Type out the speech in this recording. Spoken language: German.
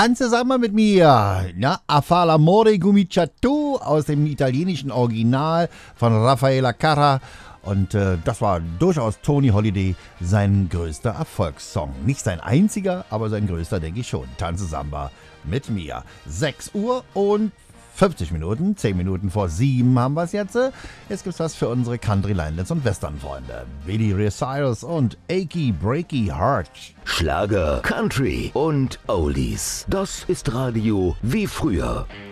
Tanze Samba mit mir. Ja, A fa l'amore cominciato aus dem italienischen Original von Raffaella Carrà. Und das war durchaus Tony Holiday sein größter Erfolgssong. Nicht sein einziger, aber sein größter, denke ich schon. Tanze Samba mit mir. 6 Uhr und 50 Minuten, 10 Minuten vor 7 haben wir es jetzt. Jetzt gibt's was für unsere Country, Linelands und Western-Freunde. Billy Ray Cyrus und Achy Breaky Heart. Schlager, Country und Oldies. Das ist Radio wie früher.